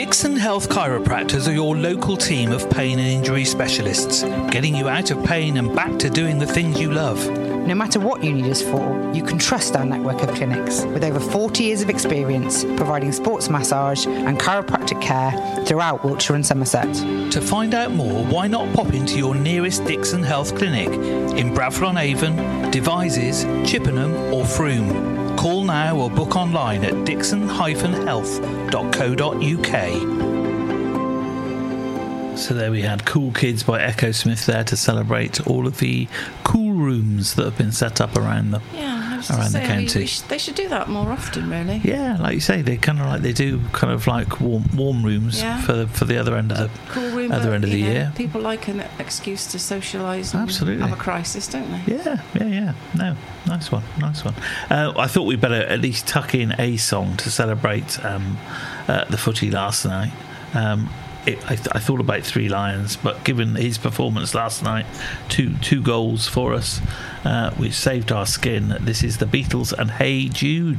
Dixon Health Chiropractors are your local team of pain and injury specialists, getting you out of pain and back to doing the things you love. No matter what you need us for, you can trust our network of clinics with over 40 years of experience providing sports massage and chiropractic care throughout Wiltshire and Somerset. To find out more, why not pop into your nearest Dixon Health Clinic in Bradford-on-Avon, Devizes, Chippenham or Frome. Call now or book online at dixon-health.co.uk. So there we had Cool Kids by Echo Smith there to celebrate all of the cool rooms that have been set up around the county. They should do that more often, really. Yeah, like you say, they do warm rooms for the other end of the cool room, end of the year. People like an excuse to socialise and have a crisis, don't they? Yeah. No, nice one. I thought we'd better at least tuck in a song to celebrate the footy last night. I thought about Three Lions, but given his performance last night, two goals for us, which saved our skin. This is the Beatles and Hey Jude.